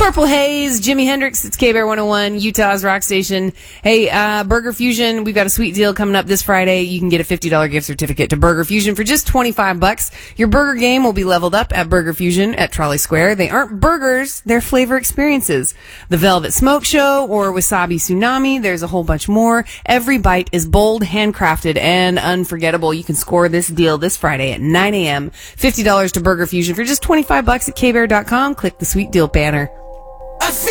Purple Haze, Jimi Hendrix, it's K-Bear 101, Utah's rock station. Hey, Burger Fusion, we've got a sweet deal coming up this Friday. You can get a $50 gift certificate to Burger Fusion for just $25. Your burger game will be leveled up at Burger Fusion at Trolley Square. They aren't burgers, they're flavor experiences. The Velvet Smoke Show or Wasabi Tsunami, there's a whole bunch more. Every bite is bold, handcrafted, and unforgettable. You can score this deal this Friday at 9 a.m. $50 to Burger Fusion for just $25 at kbear.com. Click the sweet deal banner.